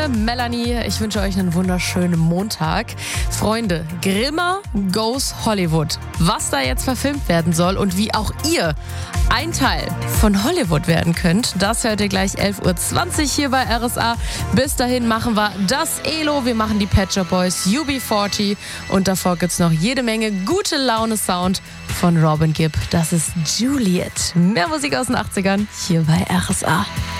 Name Melanie. Ich wünsche euch einen wunderschönen Montag. Freunde, Grimmer Goes Hollywood. Was da jetzt verfilmt werden soll und wie auch ihr ein Teil von Hollywood werden könnt, das hört ihr gleich 11.20 Uhr hier bei RSA. Bis dahin machen wir das ELO, wir machen die Pet Shop Boys, UB40 und davor gibt's noch jede Menge gute Laune-Sound von Robin Gibb. Das ist Juliet. Mehr Musik aus den 80ern hier bei RSA.